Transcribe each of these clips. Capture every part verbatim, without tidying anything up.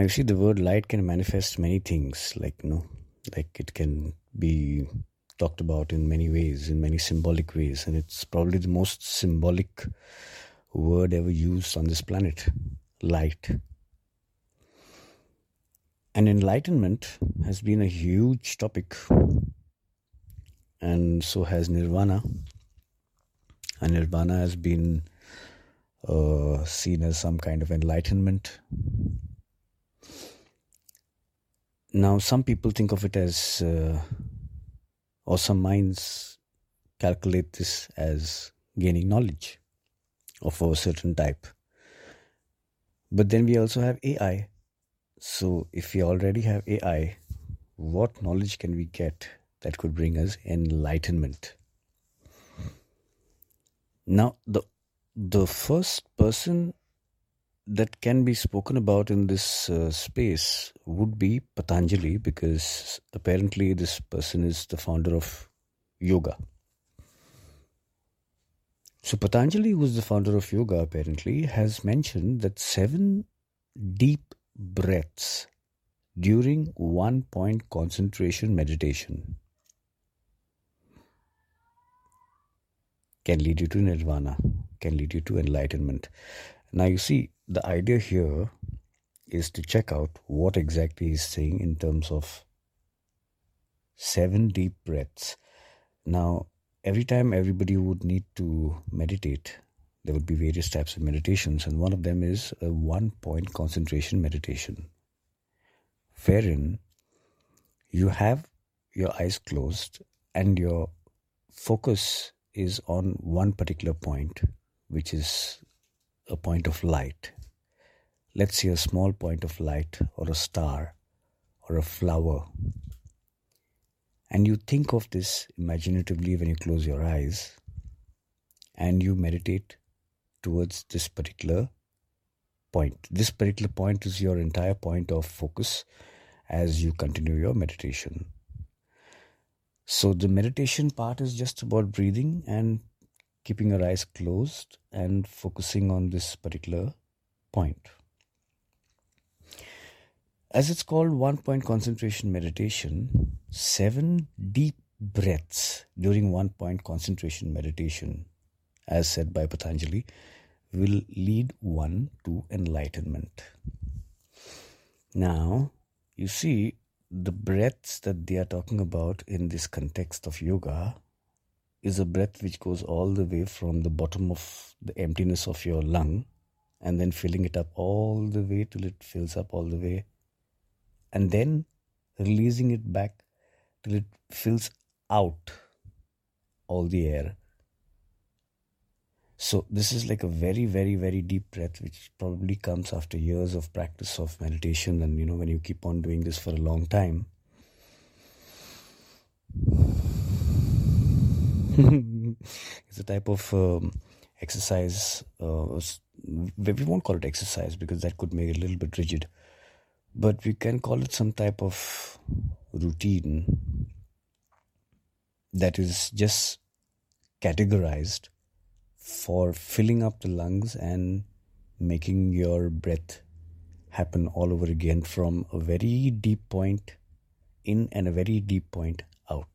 You see, the word light can manifest many things, like, you know, like it can be talked about in many ways, in many symbolic ways, and it's probably the most symbolic word ever used on this planet, light. And enlightenment has been a huge topic, and so has nirvana. And nirvana has been uh, seen as some kind of enlightenment. Now, some people think of it as, uh, or some minds calculate this as gaining knowledge of a certain type. But then we also have A I. So if we already have A I, what knowledge can we get that could bring us enlightenment? Now, the the first person that can be spoken about in this uh, space would be Patanjali, because apparently this person is the founder of yoga. So Patanjali, who is the founder of yoga, apparently has mentioned that seven deep breaths during one point concentration meditation can lead you to nirvana, can lead you to enlightenment. Now you see, the idea here is to check out what exactly he's saying in terms of seven deep breaths. Now, every time everybody would need to meditate, there would be various types of meditations, and one of them is a one-point concentration meditation, wherein you have your eyes closed and your focus is on one particular point, which is a point of light. Let's say a small point of light, or a star, or a flower. And you think of this imaginatively when you close your eyes, and you meditate towards this particular point. This particular point is your entire point of focus as you continue your meditation. So the meditation part is just about breathing and keeping your eyes closed and focusing on this particular point. As it's called one-point concentration meditation, seven deep breaths during one-point concentration meditation, as said by Patanjali, will lead one to enlightenment. Now, you see, the breaths that they are talking about in this context of yoga is a breath which goes all the way from the bottom of the emptiness of your lung and then filling it up all the way till it fills up all the way, and then releasing it back till it fills out all the air. So this is like a very, very, very deep breath, which probably comes after years of practice of meditation. And, you know, when you keep on doing this for a long time, it's a type of um, exercise. Uh, we won't call it exercise because that could make it a little bit rigid. But we can call it some type of routine that is just categorized for filling up the lungs and making your breath happen all over again from a very deep point in and a very deep point out.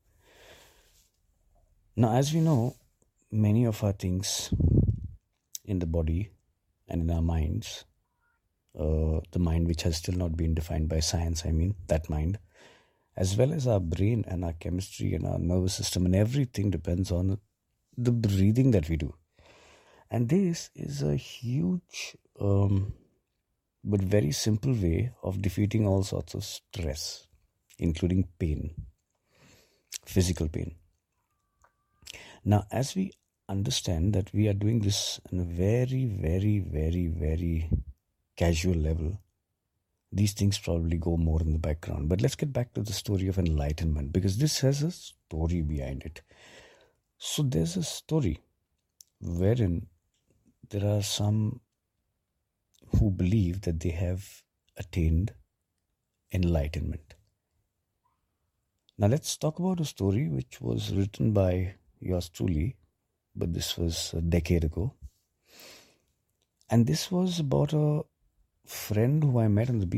Now, as we know, many of our things in the body and in our minds, uh, the mind which has still not been defined by science, I mean, that mind, as well as our brain and our chemistry and our nervous system and everything depends on the breathing that we do. And this is a huge um, but very simple way of defeating all sorts of stress, including pain, physical pain. Now, as we understand that we are doing this on a very, very, very, very casual level, these things probably go more in the background. But let's get back to the story of enlightenment, because this has a story behind it. So there's a story wherein there are some who believe that they have attained enlightenment. Now let's talk about a story which was written by yours truly, but this was a decade ago. And this was about a friend who I met on the beach.